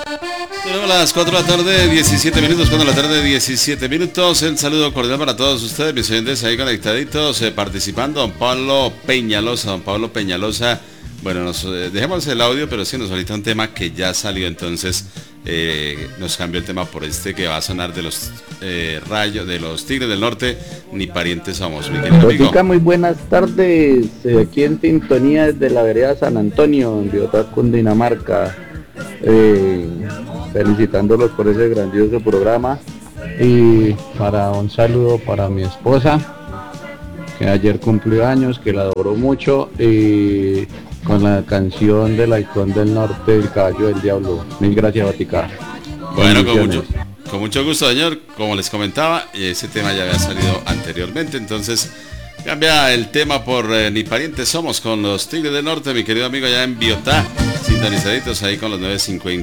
Tenemos las 4 de la tarde, 17 minutos, 4 de la tarde, 17 minutos. El saludo cordial para todos ustedes, mis oyentes ahí conectaditos, participando. Don Pablo Peñalosa. Bueno, dejemos el audio, pero sí nos solicita un tema que ya salió, entonces nos cambió el tema por este que va a sonar de los Rayos, de los Tigres del Norte, ni parientes somos, mi querido amigo. Botica, muy buenas tardes, aquí en sintonía desde la vereda San Antonio, en Biotá, Cundinamarca. Felicitándolos por ese grandioso programa y para un saludo para mi esposa que ayer cumplió años, que la adoro mucho, y con la canción del Halcón del Norte, El Caballo del Diablo. Mil gracias, Botica. Bueno, con mucho gusto, señor. Como les comentaba, ese tema ya había salido anteriormente, entonces cambia el tema por Ni Parientes Somos con los Tigres del Norte, mi querido amigo, allá en Biotá, sintonizaditos ahí con los 950.